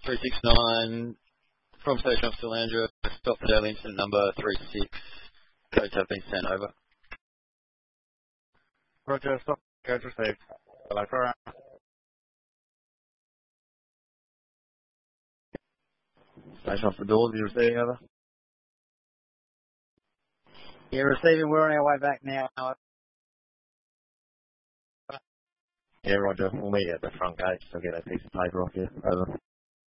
369 from Station Officer Landra, stop for daily incident number 36. Codes have been sent over. Roger, stop. Codes received. Hello, Cora. Station Officer Dawes, you receiving over? Yeah, receiving. We're on our way back now. Yeah, Roger. We'll meet you at the front gate. I'll get that piece of paper off you. Over.